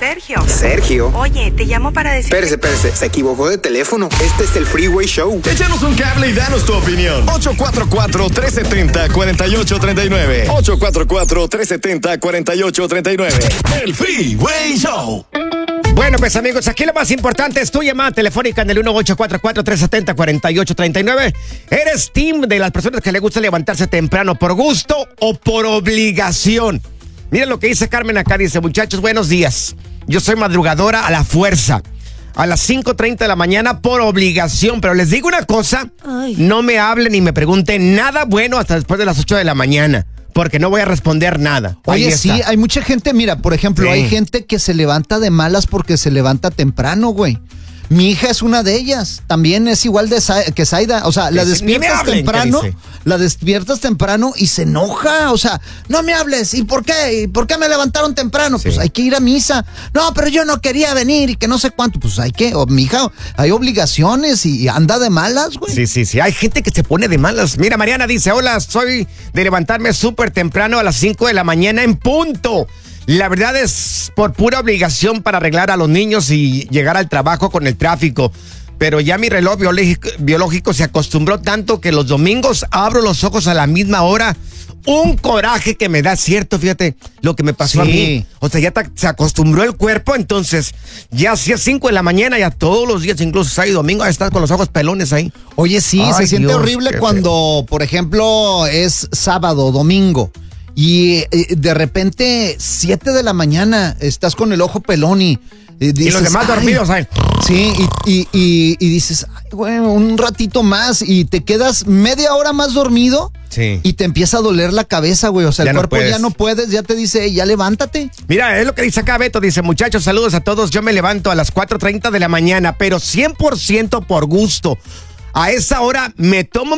Sergio. Sergio. Oye, te llamo para decir... Espérese, se equivocó de teléfono. Este es el Freeway Show. Échanos un cable y danos tu opinión. 844-370-4839. 844-370-4839. El Freeway Show. Bueno, pues amigos, aquí lo más importante es tu llamada telefónica en el 1-844-370-4839. ¿Eres team de las personas que le gusta levantarse temprano por gusto o por obligación? Miren lo que dice Carmen acá, dice, muchachos, buenos días. Yo soy madrugadora a la fuerza, a las 5:30 de la mañana por obligación, pero les digo una cosa, no me hablen ni me pregunten nada bueno hasta después de las 8 de la mañana. Porque no voy a responder nada. Oye, sí, hay mucha gente, mira, por ejemplo, hay gente que se levanta de malas porque se levanta temprano, güey. Mi hija es una de ellas. También es igual que Zaida. O sea, la despiertas temprano y se enoja. O sea, no me hables. ¿Y por qué? ¿Y por qué me levantaron temprano? Sí. Pues hay que ir a misa. No, pero yo no quería venir y que no sé cuánto. Pues hay que, mi hija, hay obligaciones y anda de malas, güey. Sí. Hay gente que se pone de malas. Mira, Mariana dice, hola, soy de levantarme súper temprano a las 5 de la mañana en punto. La verdad es por pura obligación para arreglar a los niños y llegar al trabajo con el tráfico. Pero ya mi reloj biológico se acostumbró tanto que los domingos abro los ojos a la misma hora. Un coraje que me da, cierto, fíjate lo que me pasó a mí. O sea, ya se acostumbró el cuerpo, entonces ya si es 5 de la mañana, ya todos los días, incluso sábado y domingo, a estar con los ojos pelones ahí. Oye, sí, se siente horrible cuando, por ejemplo, es sábado, domingo. Y de repente, 7 de la mañana, estás con el ojo pelón y dices, y los demás dormidos, ¿sabes? Sí, y dices, ay, güey, un ratito más y te quedas media hora más dormido. Sí. Y te empieza a doler la cabeza, güey. O sea, el cuerpo ya no puedes, ya te dice, ya levántate. Mira, es lo que dice acá Beto. Dice, muchachos, saludos a todos. Yo me levanto a las 4:30 de la mañana, pero 100% por gusto. A esa hora me tomo